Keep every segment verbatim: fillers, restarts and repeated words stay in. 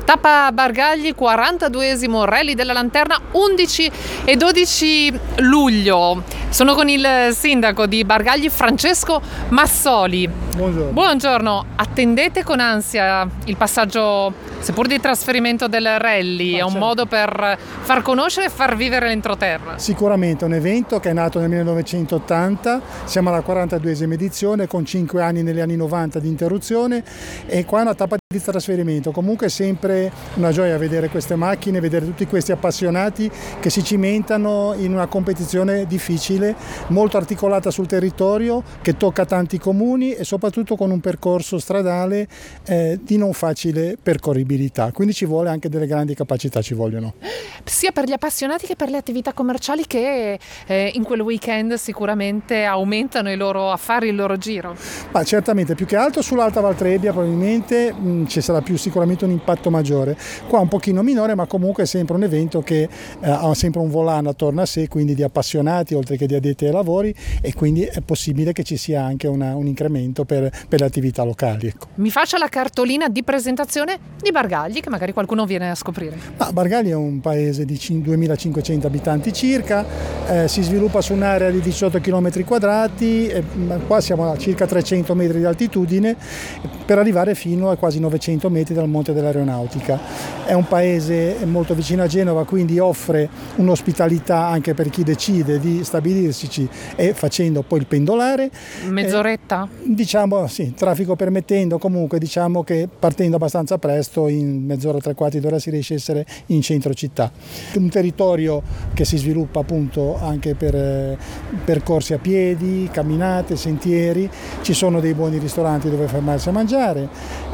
Tappa Bargagli, quarantaduesimo Rally della Lanterna, undici e dodici luglio. Sono con il sindaco di Bargagli, Francesco Massoli. Buongiorno. Buongiorno. Attendete con ansia il passaggio, seppur di trasferimento del rally? Ma è un certo. modo per far conoscere e far vivere l'entroterra. Sicuramente è un evento che è nato nel millenovecentottanta, siamo alla quarantaduesima edizione con cinque anni negli anni novanta di interruzione, e qua è una tappa di trasferimento. Comunque è sempre una gioia vedere queste macchine, vedere tutti questi appassionati che si cimentano in una competizione difficile, molto articolata sul territorio, che tocca tanti comuni e soprattutto con un percorso stradale eh, di non facile percorribilità, quindi ci vuole anche delle grandi capacità, ci vogliono. Sia per gli appassionati che per le attività commerciali che eh, in quel weekend sicuramente aumentano i loro affari, il loro giro. Ma certamente, più che altro sull'Alta Val Trebbia probabilmente mh, ci sarà più sicuramente un impatto maggiore, qua un pochino minore, ma comunque è sempre un evento che eh, ha sempre un volano attorno a sé, quindi di appassionati oltre che di addetti ai lavori, e quindi è possibile che ci sia anche una, un incremento per, per le attività locali. Ecco. Mi faccia la cartolina di presentazione di Bargagli, che magari qualcuno viene a scoprire. Ma Bargagli è un paese di duemilacinquecento abitanti circa, eh, si sviluppa su un'area di diciotto chilometri quadrati, eh, qua siamo a circa trecento metri di altitudine per arrivare fino a quasi novecento metri dal Monte dell'Aeronautica. È un paese molto vicino a Genova, quindi offre un'ospitalità anche per chi decide di stabilirsi e facendo poi il pendolare. Mezz'oretta? Eh, diciamo sì, traffico permettendo, comunque diciamo che partendo abbastanza presto, in mezz'ora, tre quarti d'ora si riesce a essere in centro città. Un territorio che si sviluppa appunto anche per eh, percorsi a piedi, camminate, sentieri, ci sono dei buoni ristoranti dove fermarsi a mangiare.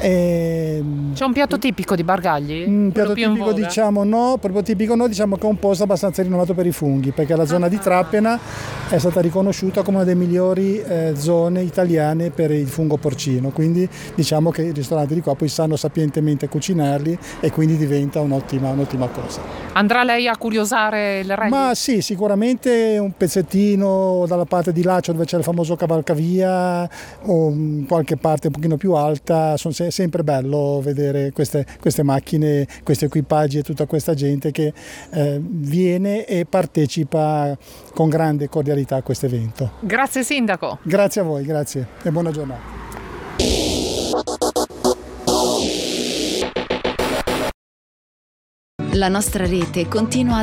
E... C'è un piatto tipico di Bargagli? Un piatto tipico diciamo no, proprio tipico no, diciamo che è un posto abbastanza rinomato per i funghi, perché la zona ah. di Trappena è stata riconosciuta come una delle migliori eh, zone italiane per il fungo porcino, quindi diciamo che i ristoranti di qua poi sanno sapientemente cucinarli e quindi diventa un'ottima, un'ottima cosa. Andrà lei a curiosare il rally? Ma sì, sicuramente un pezzettino dalla parte di Laccio dove c'è il famoso cavalcavia, o qualche parte un pochino più alta. Sono se- sempre bello vedere queste, queste macchine, questi equipaggi e tutta questa gente che eh, viene e partecipa con grande cordialità a questo evento. Grazie sindaco. Grazie a voi, grazie e buona giornata. La nostra rete continua